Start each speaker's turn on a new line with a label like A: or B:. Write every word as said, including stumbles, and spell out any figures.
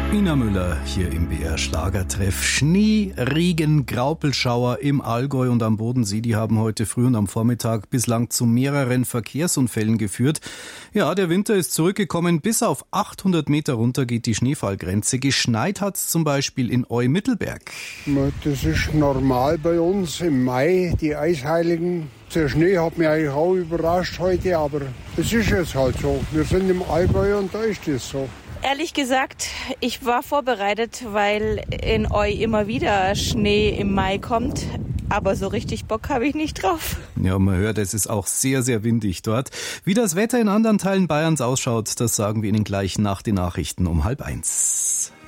A: Ina Müller hier im B R Schlagertreff. Schnee, Regen, Graupelschauer im Allgäu und am Bodensee, die haben heute früh und am Vormittag bislang zu mehreren Verkehrsunfällen geführt. Ja, der Winter ist zurückgekommen. Bis auf achthundert Meter runter geht die Schneefallgrenze. Geschneit hat's zum Beispiel in Eu-Mittelberg.
B: Das ist normal bei uns im Mai, die Eisheiligen. Der Schnee hat mich eigentlich auch überrascht heute, aber es ist jetzt halt so. Wir sind im Allgäu und da ist es so.
C: Ehrlich gesagt, ich war vorbereitet, weil in Eu immer wieder Schnee im Mai kommt. Aber so richtig Bock habe ich nicht drauf.
A: Ja, man hört, es ist auch sehr, sehr windig dort. Wie das Wetter in anderen Teilen Bayerns ausschaut, das sagen wir Ihnen gleich nach den Nachrichten um halb eins.